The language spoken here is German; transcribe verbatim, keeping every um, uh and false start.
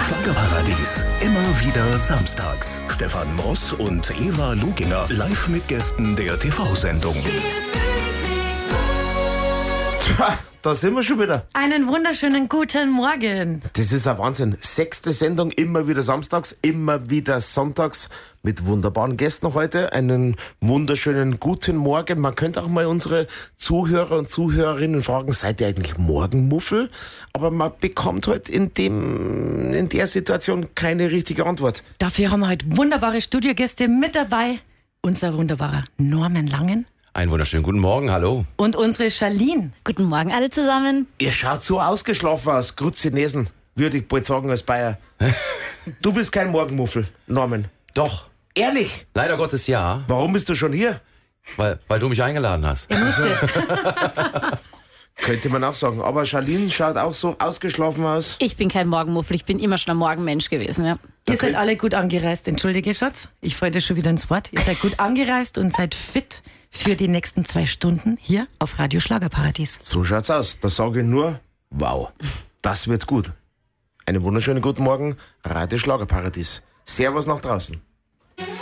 Schlagerparadies. Immer wieder samstags. Stefan Moss und Eva Luginger live mit Gästen der T V-Sendung. Tja, da sind wir schon wieder. Einen wunderschönen guten Morgen. Das ist ein Wahnsinn. Sechste Sendung, immer wieder samstags, immer wieder sonntags mit wunderbaren Gästen heute. Einen wunderschönen guten Morgen. Man könnte auch mal unsere Zuhörer und Zuhörerinnen fragen, seid ihr eigentlich Morgenmuffel? Aber man bekommt heute in dem, in der Situation keine richtige Antwort. Dafür haben wir heute wunderbare Studiogäste mit dabei. Unser wunderbarer Norman Langen. Einen wunderschönen guten Morgen, hallo. Und unsere Charlene. Guten Morgen alle zusammen. Ihr schaut so ausgeschlafen aus, Grutzinesen, würde ich bald sagen als Bayer. Du bist kein Morgenmuffel, Norman. Doch, Ehrlich? leider Gottes ja, Warum bist du schon hier? weil, weil du mich eingeladen hast. Er musste. Könnte man auch sagen. Aber Charlene schaut auch so ausgeschlafen aus. Ich bin kein Morgenmuffel, ich bin immer schon ein Morgenmensch gewesen. Ja. Ihr seid alle gut angereist. Entschuldige, Schatz. Ich falle dir schon wieder ins Wort. Ihr seid gut angereist und seid fit für die nächsten zwei Stunden hier auf Radio Schlagerparadies. So schaut's aus. Da sage ich nur, wow, das wird gut. Einen wunderschönen guten Morgen, Radio Schlagerparadies. Servus nach draußen.